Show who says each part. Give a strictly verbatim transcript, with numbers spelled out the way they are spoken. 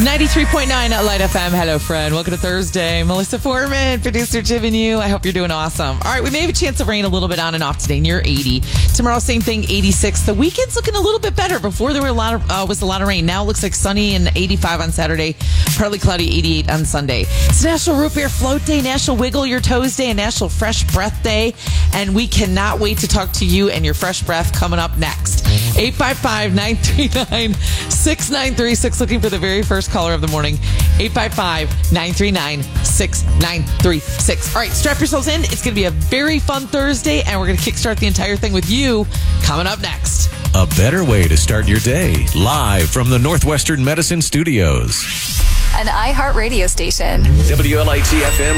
Speaker 1: ninety-three point nine at Light F M. Hello, friend. Welcome to Thursday. Melissa Foreman, producer Jim and you. I hope you're doing awesome. All right, we may have a chance of rain a little bit on and off today, near eighty. Tomorrow, same thing, eighty-six. The weekend's looking a little bit better. Before there were a lot of uh, was a lot of rain. Now it looks like sunny and eighty-five on Saturday, partly cloudy, eighty-eight on Sunday. It's National Root Beer Float Day, National Wiggle Your Toes Day, and National Fresh Breath Day. And we cannot wait to talk to you and your fresh breath coming up next. eight five five, nine three nine, six nine three six. Looking for the very first caller of the morning. eight five five, nine three nine, six nine three six. All right, strap yourselves in. It's going to be a very fun Thursday, and we're going to kickstart the entire thing with you coming up next.
Speaker 2: A better way to start your day. Live from the Northwestern Medicine Studios.
Speaker 3: An iHeart radio station.
Speaker 2: W L I T F M.